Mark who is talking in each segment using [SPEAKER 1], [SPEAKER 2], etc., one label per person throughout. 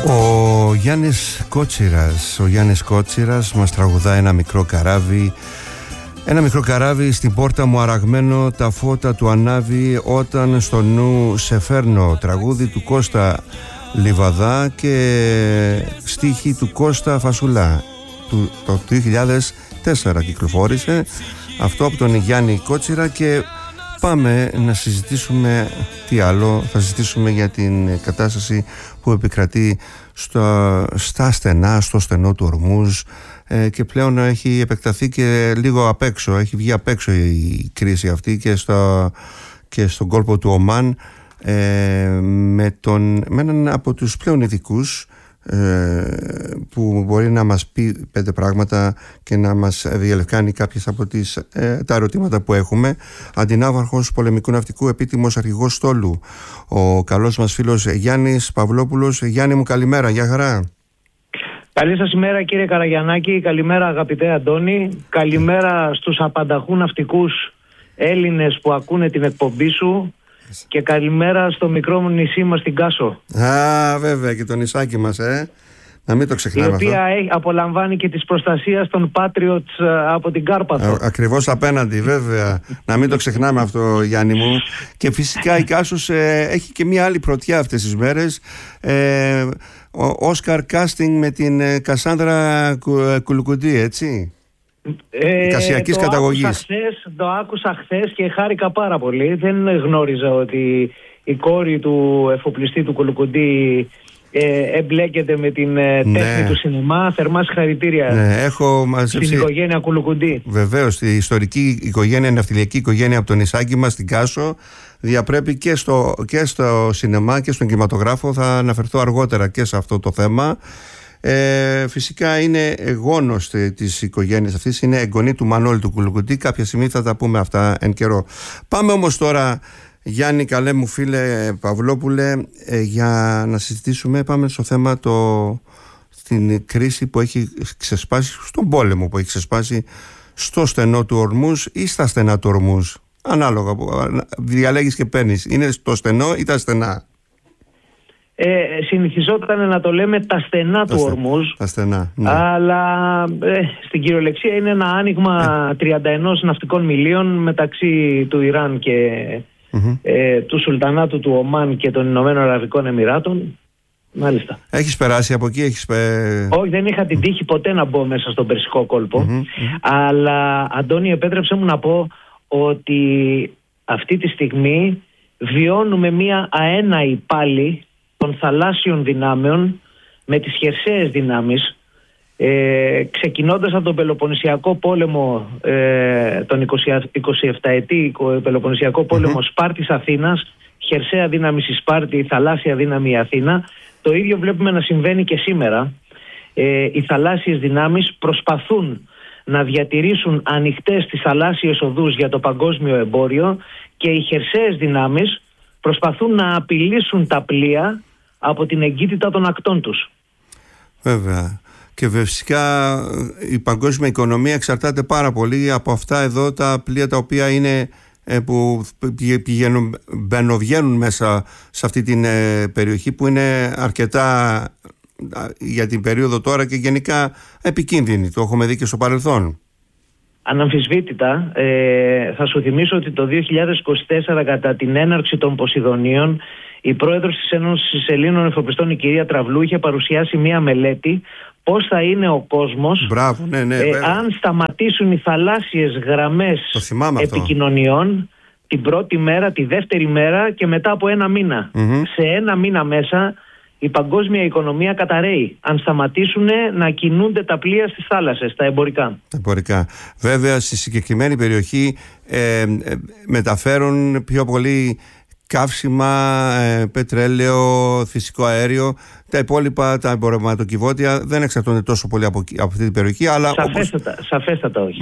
[SPEAKER 1] Ο Γιάννης Κότσιρας μας τραγουδά ένα μικρό καράβι. Ένα μικρό καράβι στην πόρτα μου αραγμένο, τα φώτα του ανάβει όταν στο νου σε φέρνω. Τραγούδι του Κώστα Λιβαδά και στίχη του Κώστα Φασουλά. Το 2004 κυκλοφόρησε αυτό από τον Γιάννη Κότσιρα και πάμε να συζητήσουμε τι άλλο. Θα συζητήσουμε για την κατάσταση που επικρατεί στα στενά, στο στενό του Ορμούζ και πλέον έχει επεκταθεί και λίγο απ' έξω. Έχει βγει απ' έξω η κρίση αυτή και στον κόλπο του Ομάν με έναν από τους πλέον ειδικούς που μπορεί να μας πει 5 πράγματα και να μας διαλευκάνει κάποιες από τα ερωτήματα που έχουμε. Αντιναύαρχος πολεμικού ναυτικού, επίτιμος αρχηγός στόλου, ο καλός μας φίλος Γιάννης Παυλόπουλος. Γιάννη μου, καλημέρα, γεια χαρά.
[SPEAKER 2] Καλή σας ημέρα κύριε Καραγιαννάκη, καλημέρα αγαπητέ Αντώνη, καλημέρα στους απανταχού ναυτικούς Έλληνες που ακούνε την εκπομπή σου και καλημέρα στο μικρό μου νησί μας την Κάσο.
[SPEAKER 1] Βέβαια, και το νησάκι μας, να μην το ξεχνάμε.
[SPEAKER 2] Η οποία απολαμβάνει και της προστασίας των Patriots από την Κάρπαθο.
[SPEAKER 1] Ακριβώς απέναντι, βέβαια. Να μην το ξεχνάμε αυτό, Γιάννη μου. Και φυσικά η Κάσος έχει και μία άλλη πρωτιά αυτές τις μέρες. Όσκαρ casting με την Κασάνδρα Κουλουκουντή, έτσι. Κασιακής καταγωγής.
[SPEAKER 2] Το άκουσα χθες και χάρηκα πάρα πολύ. Δεν γνώριζα ότι η κόρη του εφοπλιστή του Κουλουκουντή εμπλέκεται με την τέχνη του σινεμά. Θερμά συγχαρητήρια στην οικογένεια Κουλουκουντή.
[SPEAKER 1] Βεβαίως, η ιστορική οικογένεια, ναυτιλιακή οικογένεια από το νησάκι μας στην Κάσο διαπρέπει και στο σινεμά και στον κινηματογράφο. Θα αναφερθώ αργότερα και σε αυτό το θέμα. Φυσικά είναι γόνος της οικογένειας αυτής, είναι εγγονή του Μανώλη του Κουλουκουντή. Κάποια στιγμή θα τα πούμε αυτά εν καιρό. Πάμε όμως τώρα, Γιάννη, καλέ μου φίλε Παυλόπουλε, για να συζητήσουμε. Πάμε στο θέμα στην κρίση που έχει ξεσπάσει, στον πόλεμο που έχει ξεσπάσει στο στενό του Ορμούζ ή στα στενά του Ορμούζ. Ανάλογα, διαλέγεις και παίρνεις. Είναι στο στενό ή τα στενά?
[SPEAKER 2] Συνηθιζόταν να το λέμε τα στενά του Ορμούζ,
[SPEAKER 1] ναι.
[SPEAKER 2] Αλλά στην κυριολεξία είναι ένα άνοιγμα 31 ναυτικών μιλίων μεταξύ του Ιράν και του Σουλτανάτου του Ομάν και των Ηνωμένων Αραβικών Εμιράτων. Μάλιστα.
[SPEAKER 1] Έχεις περάσει από εκεί?
[SPEAKER 2] Όχι, δεν είχα την τύχη ποτέ να μπω μέσα στον Περσικό κόλπο. Αλλά Αντώνη, επέτρεψε μου να πω ότι αυτή τη στιγμή βιώνουμε μία αέναη πάλι των θαλάσσιων δυνάμεων με τις χερσαίες δυνάμεις, ξεκινώντας από τον Πελοποννησιακό πόλεμο, τον 27ετή Πελοποννησιακό πόλεμο Σπάρτης Αθήνας, χερσαία δύναμη στη Σπάρτη, θαλάσσια δύναμη η Αθήνα. Το ίδιο βλέπουμε να συμβαίνει και σήμερα. Οι θαλάσσιες δυνάμεις προσπαθούν να διατηρήσουν ανοιχτές τις θαλάσσιες οδούς για το παγκόσμιο εμπόριο και οι χερσαίες δυνάμεις προσπαθούν να απειλήσουν τα πλοία από την εγκύτητα των ακτών τους. Βέβαια.
[SPEAKER 1] Και φυσικά η παγκόσμια οικονομία εξαρτάται πάρα πολύ από αυτά εδώ τα πλοία τα οποία είναι που βγαίνουν μέσα σε αυτή την περιοχή που είναι αρκετά για την περίοδο τώρα και γενικά επικίνδυνη. Το έχουμε δει και στο παρελθόν.
[SPEAKER 2] Αναμφισβήτητα, θα σου θυμίσω ότι το 2024 κατά την έναρξη των Ποσειδονίων η πρόεδρος της Ένωσης Ελλήνων Εφοπλιστών, η κυρία Τραυλού, είχε παρουσιάσει μία μελέτη πώς θα είναι ο κόσμος αν σταματήσουν οι θαλάσσιες γραμμές επικοινωνιών την πρώτη μέρα, τη δεύτερη μέρα και μετά από ένα μήνα. Σε ένα μήνα μέσα η παγκόσμια οικονομία καταραίει αν σταματήσουν να κινούνται τα πλοία στις θάλασσες, τα εμπορικά.
[SPEAKER 1] Βέβαια στη συγκεκριμένη περιοχή μεταφέρουν πιο πολύ καύσιμα, πετρέλαιο, φυσικό αέριο. Τα υπόλοιπα, τα εμπορευματοκιβώτια δεν εξαρτώνται τόσο πολύ από αυτή την περιοχή, αλλά
[SPEAKER 2] σαφέστατα όχι.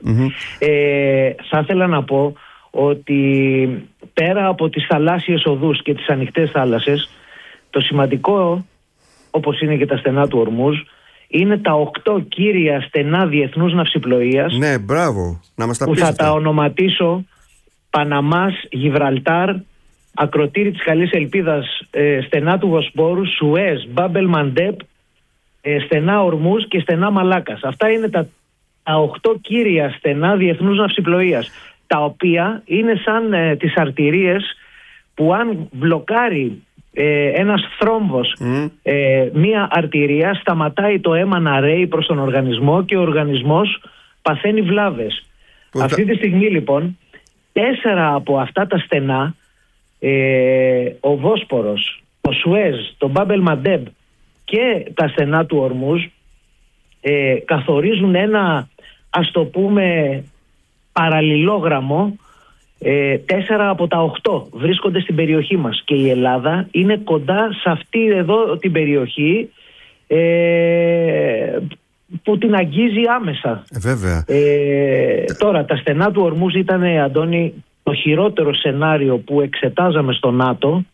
[SPEAKER 2] Θα ήθελα να πω ότι πέρα από τις θαλάσσιες οδούς και τις ανοιχτές θάλασσες, το σημαντικό, όπως είναι και τα στενά του Ορμούζ, είναι τα 8 κύρια στενά διεθνούς ναυσιπλοείας.
[SPEAKER 1] Ναι, μπράβο. Να μας τα πεις
[SPEAKER 2] που θα τα ονοματίσω Παναμάς, Γιβραλτάρ, ακροτήρι της Καλής Ελπίδας, στενά του Βοσπόρου, Σουέζ, Μπάμπελ Μαντέπ, στενά Ορμούζ και στενά Μαλάκας. Αυτά είναι τα 8 κύρια στενά διεθνούς ναυσιπλοείας, τα οποία είναι σαν τις αρτηρίες που αν μπλοκάρει ένας θρόμβος μία αρτηρία, σταματάει το αίμα να ρέει προς τον οργανισμό και ο οργανισμός παθαίνει βλάβες. Αυτή τη στιγμή λοιπόν 4 από αυτά τα στενά, ο Βόσπορος, το Σουέζ, το Μπάμπελ Μαντέμπ και τα στενά του Ορμούζ καθορίζουν ένα, ας το πούμε, παραλληλόγραμμο. 4 από τα 8 βρίσκονται στην περιοχή μας και η Ελλάδα είναι κοντά σε αυτή εδώ την περιοχή που την αγγίζει άμεσα.
[SPEAKER 1] Βέβαια.
[SPEAKER 2] Τώρα τα στενά του Ορμούζ ήταν, Αντώνη, το χειρότερο σενάριο που εξετάζαμε στο ΝΑΤΟ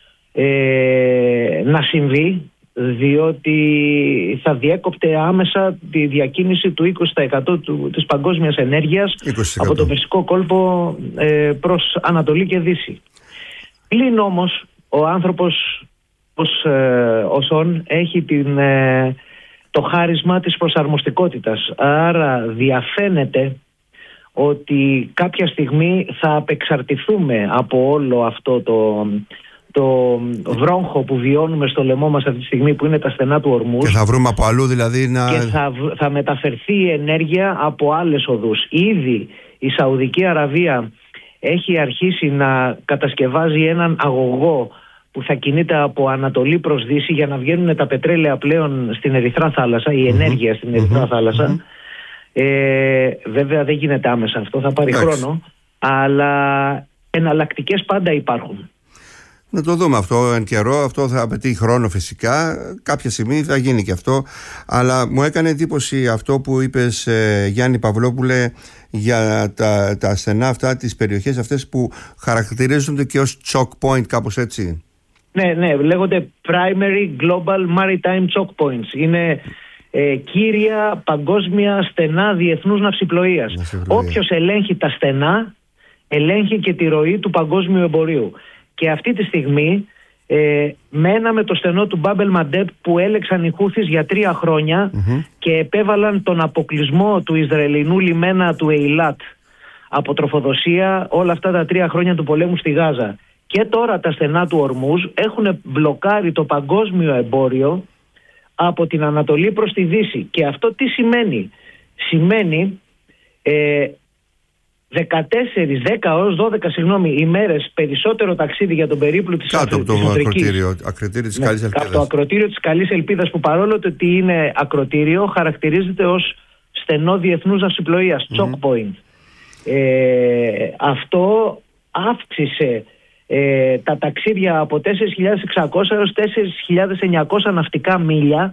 [SPEAKER 2] να συμβεί, διότι θα διέκοπτε άμεσα τη διακίνηση του 20% της παγκόσμιας ενέργειας 20%. Από το Περσικό κόλπο προς Ανατολή και Δύση. Πλην όμως ο άνθρωπος ως όν έχει το χάρισμα της προσαρμοστικότητας, άρα διαφαίνεται ότι κάποια στιγμή θα απεξαρτηθούμε από όλο αυτό το βρόγχο που βιώνουμε στο λαιμό μας αυτή τη στιγμή, που είναι τα στενά του Ορμούζ,
[SPEAKER 1] και θα βρούμε από αλλού δηλαδή
[SPEAKER 2] και θα μεταφερθεί η ενέργεια από άλλες οδούς. Ήδη η Σαουδική Αραβία έχει αρχίσει να κατασκευάζει έναν αγωγό που θα κινείται από Ανατολή προς Δύση για να βγαίνουν τα πετρέλαια πλέον στην Ερυθρά θάλασσα, η ενέργεια στην Ερυθρά θάλασσα. Βέβαια δεν γίνεται άμεσα αυτό, θα πάρει χρόνο, αλλά εναλλακτικές πάντα υπάρχουν.
[SPEAKER 1] Να το δούμε αυτό εν καιρό. Αυτό θα απαιτεί χρόνο φυσικά. Κάποια στιγμή θα γίνει και αυτό. Αλλά μου έκανε εντύπωση αυτό που είπες, Γιάννη Παυλόπουλε, για τα στενά αυτά, τις περιοχές αυτές που χαρακτηρίζονται και ως choke point, κάπως έτσι.
[SPEAKER 2] Ναι, λέγονται primary global maritime choke points. Είναι κύρια παγκόσμια στενά διεθνούς ναυσιπλοείας. Όποιος ελέγχει τα στενά, ελέγχει και τη ροή του παγκόσμιου εμπορίου. Και αυτή τη στιγμή μέναμε το στενό του Μπάμπελ Μαντέπ που έλεξαν οι Χούθις για 3 χρόνια και επέβαλαν τον αποκλεισμό του Ισραηλινού λιμένα του Ειλάτ από τροφοδοσία όλα αυτά τα 3 χρόνια του πολέμου στη Γάζα. Και τώρα τα στενά του Ορμούζ έχουν μπλοκάρει το παγκόσμιο εμπόριο από την Ανατολή προς τη Δύση. Και αυτό τι σημαίνει? Σημαίνει 10 έως 12 ημέρες περισσότερο ταξίδι για τον περίπλου της
[SPEAKER 1] Κάτω από το ακροτήριο της Καλής Ελπίδας.
[SPEAKER 2] Από το ακροτήριο της Καλής Ελπίδας, που παρόλο το ότι είναι ακροτήριο, χαρακτηρίζεται ως στενό διεθνούς ναυσιπλοείας, choke point. Αυτό αύξησε τα ταξίδια από 4.600 έως 4.900 ναυτικά μίλια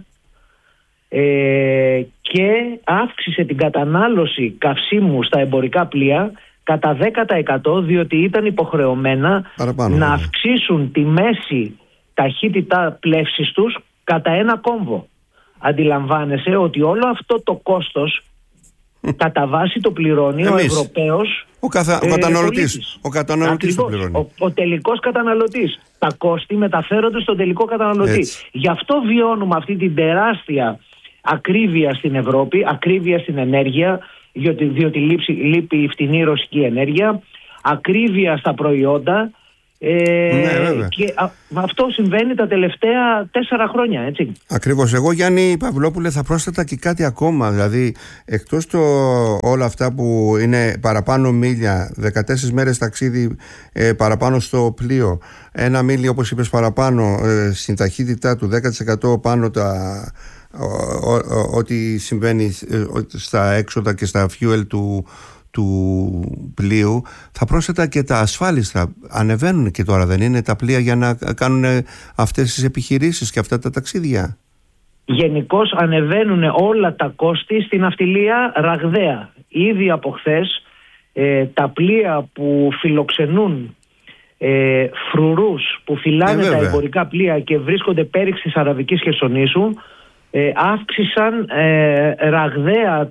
[SPEAKER 2] και αύξησε την κατανάλωση καυσίμου στα εμπορικά πλοία κατά 10%, διότι ήταν υποχρεωμένα να αυξήσουν τη μέση ταχύτητα πλεύσης τους κατά 1 κόμβο. Αντιλαμβάνεσαι ότι όλο αυτό το κόστος κατά βάση το πληρώνει ο Ευρωπαίος
[SPEAKER 1] καταναλωτής. Ο καταναλωτής το πληρώνει.
[SPEAKER 2] Ο τελικός καταναλωτής. Τα κόστη μεταφέρονται στον τελικό καταναλωτή. Γι' αυτό βιώνουμε αυτή την τεράστια ακρίβεια στην Ευρώπη, ακρίβεια στην ενέργεια, διότι λείπει η φτηνή ρωσική ενέργεια, ακρίβεια στα προϊόντα. Και αυτό συμβαίνει τα τελευταία 4 χρόνια, έτσι.
[SPEAKER 1] Ακριβώς. Εγώ, Γιάννη Παυλόπουλε, θα πρόσθετα και κάτι ακόμα. Δηλαδή, εκτός όλα αυτά που είναι παραπάνω μίλια, 14 μέρες ταξίδι παραπάνω στο πλοίο, 1 μίλι, όπως είπες, παραπάνω στην ταχύτητά του, 10% πάνω ό,τι συμβαίνει στα έξοδα και στα fuel του πλοίου, θα πρόσθετα και τα ασφάλιστα. Ανεβαίνουν και τώρα, δεν είναι, τα πλοία για να κάνουν αυτές τις επιχειρήσεις και αυτά τα ταξίδια?
[SPEAKER 2] Γενικώς ανεβαίνουν όλα τα κόστη στην ναυτιλία ραγδαία. Ήδη από χθες τα πλοία που φιλοξενούν φρουρούς που φυλάνε τα εμπορικά πλοία και βρίσκονται πέριξ της Αραβικής Χερσονήσου αύξησαν ραγδαία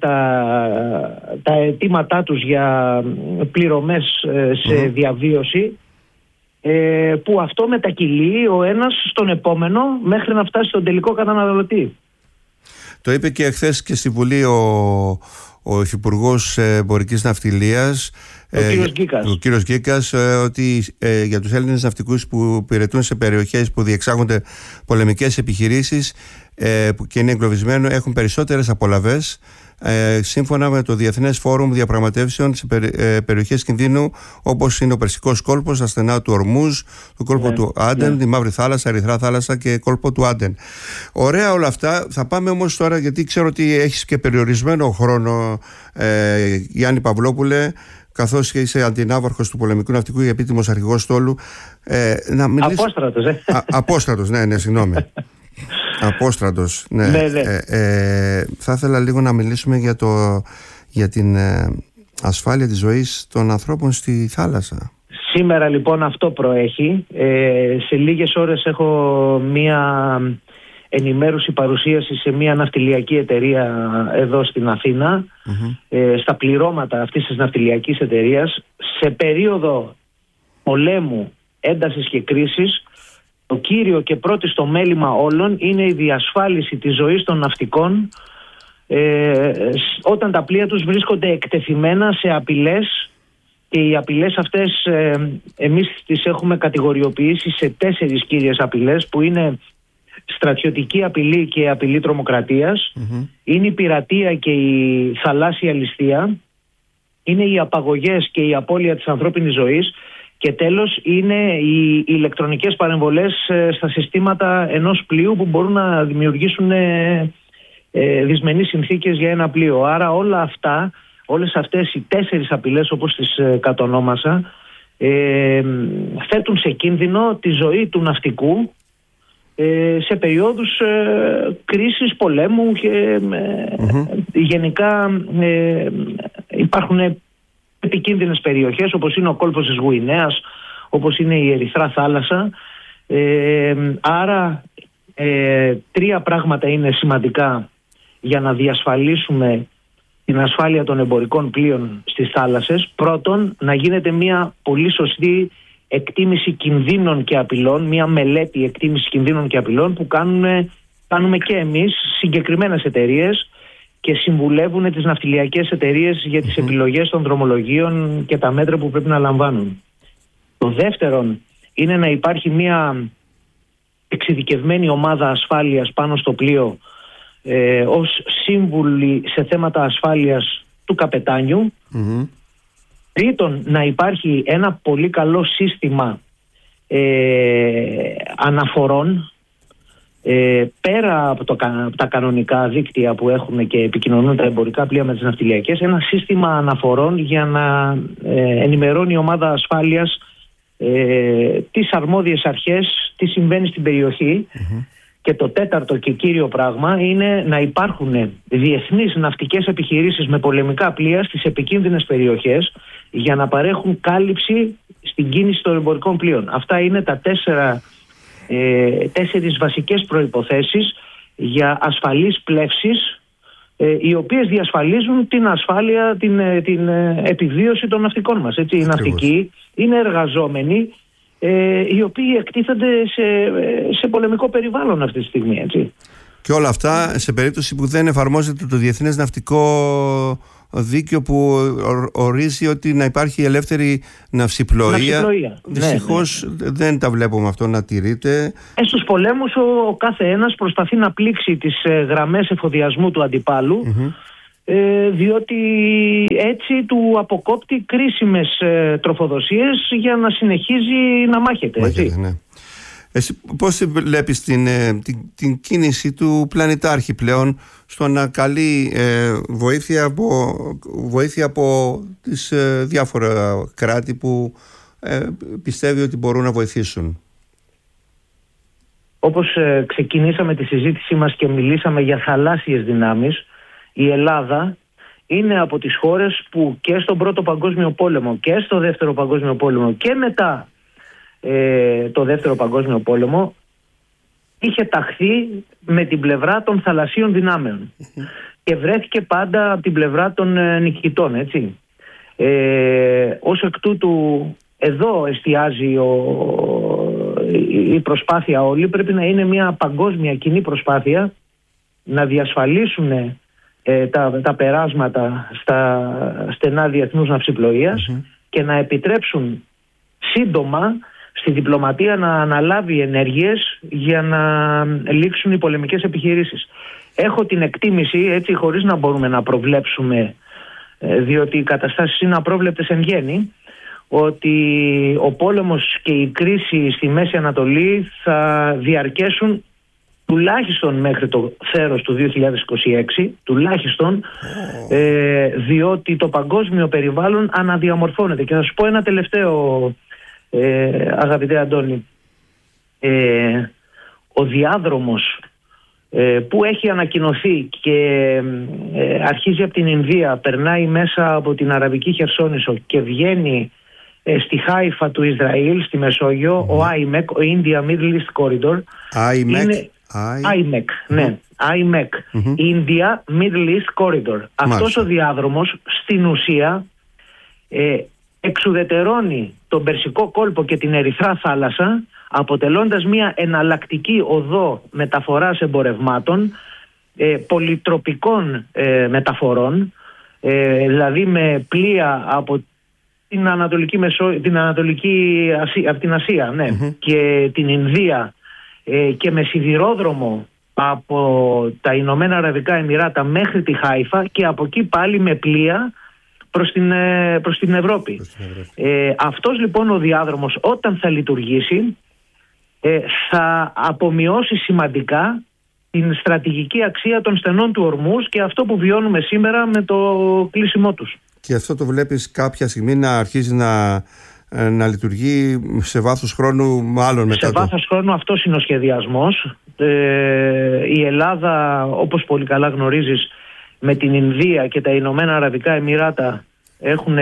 [SPEAKER 2] τα αιτήματά τους για πληρωμές σε διαβίωση που αυτό μετακυλεί ο ένας στον επόμενο μέχρι να φτάσει στον τελικό καταναλωτή.
[SPEAKER 1] Το είπε και εχθές και στη Βουλή ο Υφυπουργός Εμπορικής Ναυτιλίας, ο κύριος Γκίκας, ότι για τους Έλληνες ναυτικούς που υπηρετούν σε περιοχές που διεξάγονται πολεμικές επιχειρήσεις και είναι εγκλωβισμένοι, έχουν περισσότερες απολαβές σύμφωνα με το Διεθνές Φόρουμ Διαπραγματεύσεων σε περιοχές κινδύνου, όπως είναι ο Περσικός κόλπος, τα στενά του Ορμούζ, το κόλπο του Άντεν, τη Μαύρη Θάλασσα, Ερυθρά Θάλασσα και κόλπο του Άντεν. Ωραία όλα αυτά. Θα πάμε όμως τώρα, γιατί ξέρω ότι έχεις και περιορισμένο χρόνο, Γιάννη Παυλόπουλε, καθώς και είσαι αντινάβαρχος του πολεμικού ναυτικού και επίτιμος αρχηγός στόλου.
[SPEAKER 2] Απόστρατος,
[SPEAKER 1] Απόστρατος, ναι, συγγνώμη. Απόστρατος, ναι. Θα ήθελα λίγο να μιλήσουμε για την ασφάλεια της ζωής των ανθρώπων στη θάλασσα.
[SPEAKER 2] Σήμερα λοιπόν αυτό προέχει. Σε λίγες ώρες έχω μία ενημέρωση, παρουσίαση σε μία ναυτιλιακή εταιρεία εδώ στην Αθήνα, στα πληρώματα αυτής της ναυτιλιακής εταιρείας. Σε περίοδο πολέμου, έντασης και κρίσης, το κύριο και πρώτη στο μέλημα όλων είναι η διασφάλιση της ζωής των ναυτικών όταν τα πλοία τους βρίσκονται εκτεθειμένα σε απειλές, και οι απειλές αυτές εμείς τις έχουμε κατηγοριοποιήσει σε 4 κύριες απειλές, που είναι στρατιωτική απειλή και απειλή τρομοκρατίας, είναι η πειρατεία και η θαλάσσια ληστεία, είναι οι απαγωγές και η απώλεια της ανθρώπινης ζωής, και τέλος είναι οι ηλεκτρονικές παρεμβολές στα συστήματα ενός πλοίου που μπορούν να δημιουργήσουν δυσμενείς συνθήκες για ένα πλοίο. Άρα όλα αυτά, όλες αυτές οι 4 απειλές, όπως τις κατονόμασα, θέτουν σε κίνδυνο τη ζωή του ναυτικού σε περιόδους κρίσης, πολέμου και γενικά υπάρχουν επικίνδυνες περιοχές, όπως είναι ο κόλπος της Γουινέας, όπως είναι η Ερυθρά Θάλασσα. Άρα 3 πράγματα είναι σημαντικά για να διασφαλίσουμε την ασφάλεια των εμπορικών πλοίων στις θάλασσες. Πρώτον, να γίνεται μια πολύ σωστή εκτίμηση κινδύνων και απειλών, μια μελέτη εκτίμηση κινδύνων και απειλών που κάνουμε και εμείς, συγκεκριμένες εταιρείες, και συμβουλεύουν τις ναυτιλιακές εταιρείες για τις επιλογές των δρομολογίων και τα μέτρα που πρέπει να λαμβάνουν. Το δεύτερον είναι να υπάρχει μια εξειδικευμένη ομάδα ασφάλειας πάνω στο πλοίο ως σύμβουλοι σε θέματα ασφάλειας του καπετάνιου. Τρίτον, να υπάρχει ένα πολύ καλό σύστημα αναφορών πέρα από τα κανονικά δίκτυα που έχουν και επικοινωνούν τα εμπορικά πλοία με τις ναυτιλιακές, ένα σύστημα αναφορών για να ενημερώνει η ομάδα ασφάλειας τις αρμόδιες αρχές τι συμβαίνει στην περιοχή. Και το τέταρτο και κύριο πράγμα είναι να υπάρχουν διεθνείς ναυτικές επιχειρήσεις με πολεμικά πλοία στις επικίνδυνες περιοχές για να παρέχουν κάλυψη στην κίνηση των εμπορικών πλοίων. Αυτά είναι τα 4 βασικές προϋποθέσεις για ασφαλείς πλεύσεις, οι οποίες διασφαλίζουν την ασφάλεια, την επιβίωση των ναυτικών μας. Έτσι, οι ναυτικοί είναι εργαζόμενοι οι οποίοι εκτίθενται σε πολεμικό περιβάλλον αυτή τη στιγμή. Έτσι.
[SPEAKER 1] Και όλα αυτά σε περίπτωση που δεν εφαρμόζεται το Διεθνές Ναυτικό Δίκαιο, που ορίζει ότι να υπάρχει ελεύθερη ναυσιπλοεία. Δυστυχώς δεν τα βλέπουμε αυτό να τηρείται.
[SPEAKER 2] Στους πολέμους ο κάθε ένας προσπαθεί να πλήξει τις γραμμές εφοδιασμού του αντιπάλου, διότι έτσι του αποκόπτει κρίσιμες τροφοδοσίες για να συνεχίζει να μάχεται.
[SPEAKER 1] Ναι. Εσύ πώς βλέπεις την κίνηση του πλανητάρχη πλέον στο να καλεί βοήθεια από τις διάφορα κράτη που πιστεύει ότι μπορούν να βοηθήσουν?
[SPEAKER 2] Όπως ξεκινήσαμε τη συζήτησή μας και μιλήσαμε για θαλάσσιες δυνάμεις, η Ελλάδα είναι από τις χώρες που και στον Πρώτο Παγκόσμιο Πόλεμο και στο Δεύτερο Παγκόσμιο Πόλεμο και μετά το Δεύτερο Παγκόσμιο Πόλεμο είχε ταχθεί με την πλευρά των θαλασσίων δυνάμεων και βρέθηκε πάντα από την πλευρά των νικητών, έτσι. Ως εκ τούτου εδώ εστιάζει η προσπάθεια όλη. Πρέπει να είναι μια παγκόσμια κοινή προσπάθεια να διασφαλίσουν τα περάσματα στα στενά διεθνούς ναυσιπλοείας και να επιτρέψουν σύντομα στη διπλωματία να αναλάβει ενέργειες για να λήξουν οι πολεμικές επιχειρήσεις. Έχω την εκτίμηση, έτσι χωρίς να μπορούμε να προβλέψουμε, διότι οι καταστάσεις είναι απρόβλεπτες εν γέννη, ότι ο πόλεμος και η κρίση στη Μέση Ανατολή θα διαρκέσουν τουλάχιστον μέχρι το θέρος του 2026, τουλάχιστον, διότι το παγκόσμιο περιβάλλον αναδιαμορφώνεται. Και θα σου πω ένα τελευταίο, αγαπητέ Αντώνη. Ο διάδρομος που έχει ανακοινωθεί και αρχίζει από την Ινδία, περνάει μέσα από την Αραβική Χερσόνησο και βγαίνει στη Χάιφα του Ισραήλ, στη Μεσόγειο, ο IMEC, ο India Middle East Corridor. IMEC, ναι. IMEC, India Middle East Corridor. Αυτός ο διάδρομος στην ουσία εξουδετερώνει τον Περσικό κόλπο και την Ερυθρά θάλασσα, αποτελώντας μια εναλλακτική οδό μεταφοράς εμπορευμάτων, πολυτροπικών μεταφορών, δηλαδή με πλοία από την Ανατολική Ασία, από την Ασία, ναι, και την Ινδία, και με σιδηρόδρομο από τα Ηνωμένα Αραβικά Εμιράτα μέχρι τη Χάιφα, και από εκεί πάλι με πλοία προς την Ευρώπη. Αυτός λοιπόν ο διάδρομος, όταν θα λειτουργήσει, θα απομειώσει σημαντικά την στρατηγική αξία των στενών του Ορμούζ και αυτό που βιώνουμε σήμερα με το κλείσιμό τους.
[SPEAKER 1] Και αυτό το βλέπεις κάποια στιγμή να αρχίζει να λειτουργεί σε βάθος χρόνου, μάλλον μετά? Σε
[SPEAKER 2] βάθος χρόνου αυτός είναι ο σχεδιασμός. Η Ελλάδα, όπως πολύ καλά γνωρίζεις, με την Ινδία και τα Ηνωμένα Αραβικά Εμιράτα έχουν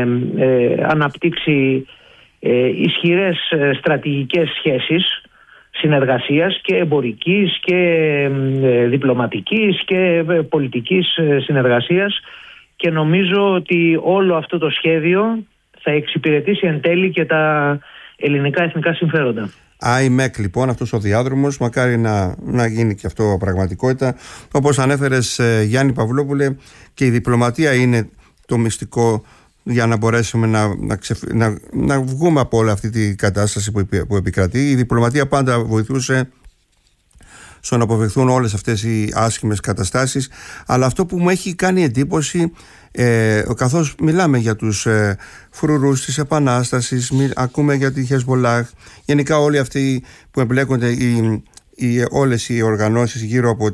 [SPEAKER 2] αναπτύξει ισχυρές στρατηγικές σχέσεις συνεργασίας, και εμπορικής και διπλωματικής και πολιτικής συνεργασίας, και νομίζω ότι όλο αυτό το σχέδιο θα εξυπηρετήσει εν τέλει και τα ελληνικά εθνικά συμφέροντα.
[SPEAKER 1] IMEC λοιπόν, αυτός ο διάδρομος, μακάρι να γίνει και αυτό πραγματικότητα. Όπως ανέφερες, Γιάννη Παυλόπουλε, και η διπλωματία είναι το μυστικό για να μπορέσουμε να βγούμε από όλη αυτή την κατάσταση που επικρατεί. Η διπλωματία πάντα βοηθούσε στο να αποφευχθούν όλες αυτές οι άσχημες καταστάσεις. Αλλά αυτό που μου έχει κάνει εντύπωση, καθώς μιλάμε για τους φρουρούς της Επανάστασης, ακούμε για τη Χεσμολάχ, γενικά όλοι αυτοί που εμπλέκονται, όλες οι οργανώσεις γύρω από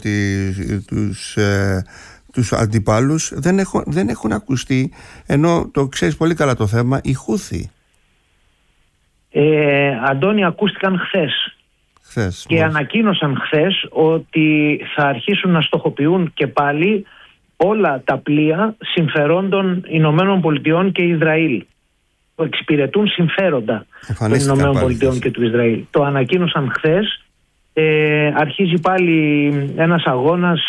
[SPEAKER 1] τους αντιπάλους, δεν έχουν ακουστεί, ενώ το ξέρεις πολύ καλά το θέμα, οι Χούθοι.
[SPEAKER 2] Αντώνη, ακούστηκαν χθες. Και ανακοίνωσαν χθες ότι θα αρχίσουν να στοχοποιούν και πάλι όλα τα πλοία συμφερόντων Ηνωμένων Πολιτειών και Ισραήλ, που εξυπηρετούν συμφέροντα των Ηνωμένων Πολιτειών και του Ισραήλ. Το ανακοίνωσαν χθες. Αρχίζει πάλι ένας αγώνας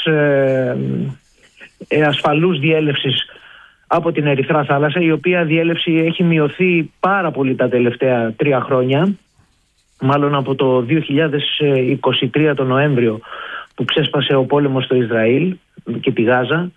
[SPEAKER 2] ασφαλούς διέλευσης από την Ερυθρά θάλασσα, η οποία διέλευση έχει μειωθεί πάρα πολύ τα τελευταία 3 χρόνια, μάλλον από το 2023 τον Νοέμβριο, που ξέσπασε ο πόλεμος στο Ισραήλ και τη Γάζα.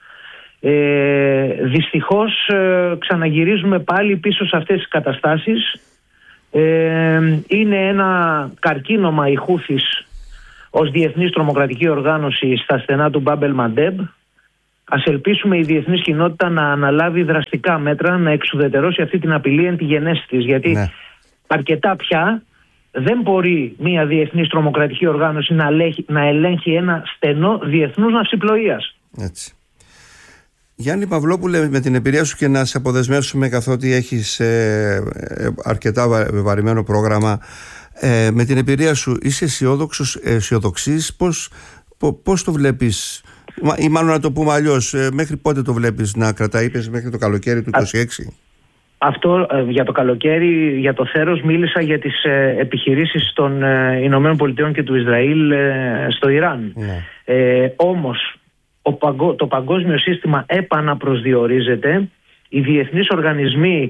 [SPEAKER 2] Δυστυχώς ξαναγυρίζουμε πάλι πίσω σε αυτές τις καταστάσεις. Είναι ένα καρκίνωμα οι Χούθης ως διεθνής τρομοκρατική οργάνωση στα στενά του Μπάμπ ελ-Μαντέμπ. Ας ελπίσουμε η διεθνής κοινότητα να αναλάβει δραστικά μέτρα, να εξουδετερώσει αυτή την απειλή εν τη γενέση της, γιατί αρκετά πια δεν μπορεί μια διεθνής τρομοκρατική οργάνωση να ελέγχει ένα στενό διεθνούς ναυσιπλοείας. Έτσι.
[SPEAKER 1] Γιάννη Παυλόπουλε, με την εμπειρία σου, και να σε αποδεσμεύσουμε, καθότι έχεις αρκετά βαρημένο πρόγραμμα, με την εμπειρία σου είσαι αισιοδοξής? Πώς το βλέπεις, ή μάλλον να το πούμε αλλιώς, μέχρι πότε το βλέπεις να κρατάει? Είπες μέχρι το καλοκαίρι του 2026. Αυτό
[SPEAKER 2] για το καλοκαίρι, για το θέρος, μίλησα για τις επιχειρήσεις των Ηνωμένων Πολιτειών και του Ισραήλ στο Ιράν. Όμως το παγκόσμιο σύστημα επαναπροσδιορίζεται. Οι διεθνείς οργανισμοί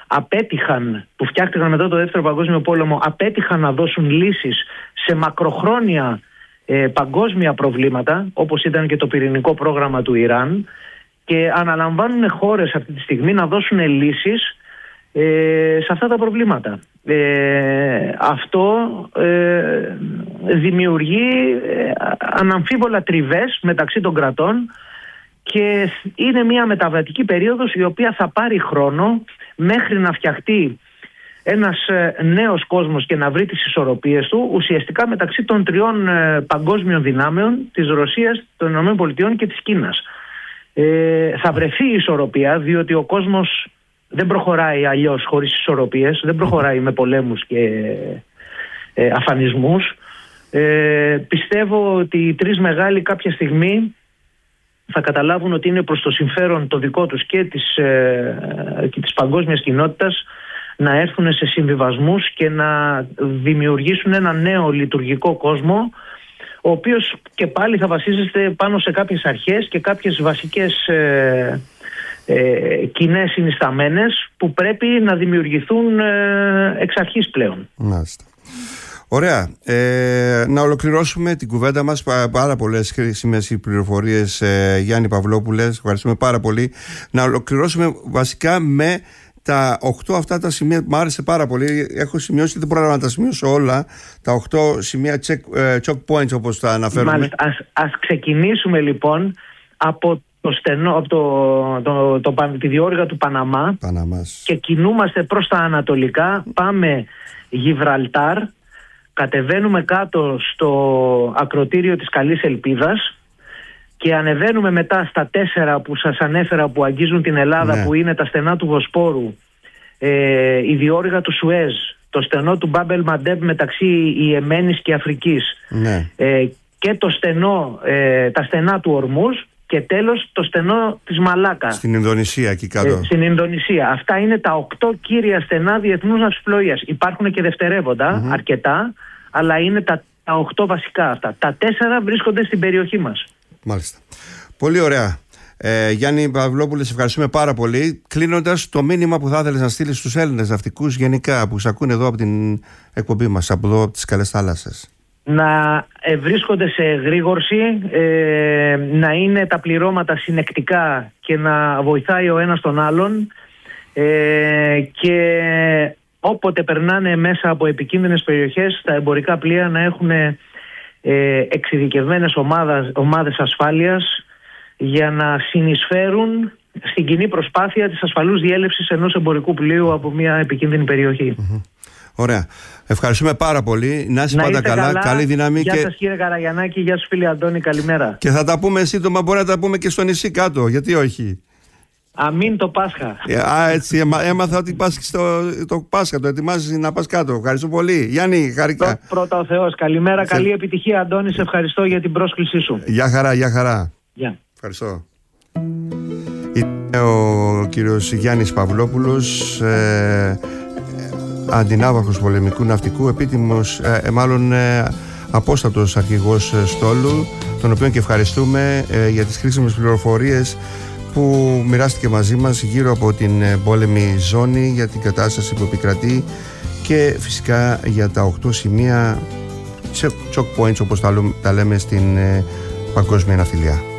[SPEAKER 2] που φτιάχτηκαν μετά το Δεύτερο Παγκόσμιο Πόλεμο, απέτυχαν να δώσουν λύσεις σε μακροχρόνια παγκόσμια προβλήματα, όπως ήταν και το πυρηνικό πρόγραμμα του Ιράν, και αναλαμβάνουν χώρες αυτή τη στιγμή να δώσουν λύσεις σε αυτά τα προβλήματα. Αυτό δημιουργεί αναμφίβολα τριβές μεταξύ των κρατών και είναι μια μεταβατική περίοδος η οποία θα πάρει χρόνο μέχρι να φτιαχτεί ένας νέος κόσμος και να βρει τις ισορροπίες του ουσιαστικά μεταξύ των τριών παγκόσμιων δυνάμεων, της Ρωσίας, των ΗΠΑ και της Κίνας. Θα βρεθεί η ισορροπία, διότι ο κόσμος δεν προχωράει αλλιώς χωρίς ισορροπίες, δεν προχωράει με πολέμους και αφανισμούς. Πιστεύω ότι οι τρεις μεγάλοι κάποια στιγμή θα καταλάβουν ότι είναι προς το συμφέρον το δικό τους και της παγκόσμιας κοινότητας να έρθουν σε συμβιβασμούς και να δημιουργήσουν ένα νέο λειτουργικό κόσμο, ο οποίος και πάλι θα βασίζεται πάνω σε κάποιες αρχές και κάποιες βασικές κοινές συνισταμένες που πρέπει να δημιουργηθούν εξ αρχής πλέον.
[SPEAKER 1] Μάλιστα. Ωραία. Να ολοκληρώσουμε την κουβέντα μας. Πάρα πολλές χρήσιμες πληροφορίες, Γιάννη Παυλόπουλε. Ευχαριστούμε πάρα πολύ. Να ολοκληρώσουμε βασικά με τα 8 αυτά τα σημεία. Μ' άρεσε πάρα πολύ. Έχω σημειώσει, δεν πρόλαβα να τα σημειώσω όλα. Τα 8 σημεία choke points, όπως τα αναφέρουμε. Μάλιστα.
[SPEAKER 2] Ας ξεκινήσουμε λοιπόν από το στενό, από τη διόρυγα του Παναμάς και κινούμαστε προς τα ανατολικά. Πάμε Γιβραλτάρ, κατεβαίνουμε κάτω στο ακροτήριο της Καλής Ελπίδας και ανεβαίνουμε μετά στα 4 που σας ανέφερα που αγγίζουν την Ελλάδα, ναι, που είναι τα στενά του Βοσπόρου, η διόρυγα του Σουέζ, το στενό του Μπάμπελ Μαντέμ μεταξύ Ιεμένης και Αφρικής, ναι, και τα στενά του Ορμούζ και τέλος το στενό της Μαλάκα.
[SPEAKER 1] Στην Ινδονησία εκεί κάτω.
[SPEAKER 2] Στην Ινδονησία. Αυτά είναι τα 8 κύρια στενά διεθνούς ναυσιπλοείας. Υπάρχουν και δευτερεύοντα, αρκετά, αλλά είναι τα 8 βασικά αυτά. Τα 4 βρίσκονται στην περιοχή μας.
[SPEAKER 1] Μάλιστα. Πολύ ωραία. Γιάννη Παυλόπουλε, σε ευχαριστούμε πάρα πολύ. Κλείνοντας, το μήνυμα που θα ήθελες να στείλεις στους Έλληνες ναυτικούς γενικά που σε ακούνε εδώ από την εκπομπή μας, από εδώ από τις καλές θάλασσες.
[SPEAKER 2] Να βρίσκονται σε εγρήγορση, να είναι τα πληρώματα συνεκτικά και να βοηθάει ο ένας τον άλλον, και όποτε περνάνε μέσα από επικίνδυνες περιοχές τα εμπορικά πλοία να έχουν εξειδικευμένες ομάδες ασφάλειας για να συνεισφέρουν στην κοινή προσπάθεια της ασφαλούς διέλευσης ενός εμπορικού πλοίου από μια επικίνδυνη περιοχή.
[SPEAKER 1] Ωραία. Ευχαριστούμε πάρα πολύ. Να είσαι πάντα καλά. Καλή δύναμη.
[SPEAKER 2] Γεια σας κύριε Καραγιαννάκη, γεια σου φίλε Αντώνη, καλημέρα.
[SPEAKER 1] Και θα τα πούμε σύντομα, μπορεί να τα πούμε και στο νησί κάτω, γιατί όχι.
[SPEAKER 2] Αμήν το Πάσχα.
[SPEAKER 1] Έτσι, έμαθα ότι πας το Πάσχα, το ετοιμάζεις να πας κάτω. Ευχαριστώ πολύ. Γιάννη, χαρικά.
[SPEAKER 2] Πρώτα ο Θεός. Καλημέρα, καλή επιτυχία Αντώνη, σε ευχαριστώ για την πρόσκλησή σου.
[SPEAKER 1] Γεια χαρά, γεια χαρά.
[SPEAKER 2] Γεια.
[SPEAKER 1] Ευχαριστώ. Είναι ο κύριος Γιάννης Παυλόπουλος, αντινάβαρχος πολεμικού ναυτικού, επίτιμος, απόστατος αρχηγός στόλου, τον οποίο και ευχαριστούμε για τις χρήσιμες πληροφορίες που μοιράστηκε μαζί μας γύρω από την πόλεμη ζώνη, για την κατάσταση που επικρατεί και φυσικά για τα 8 σημεία choke points, όπως τα λέμε στην παγκόσμια ναυτιλία.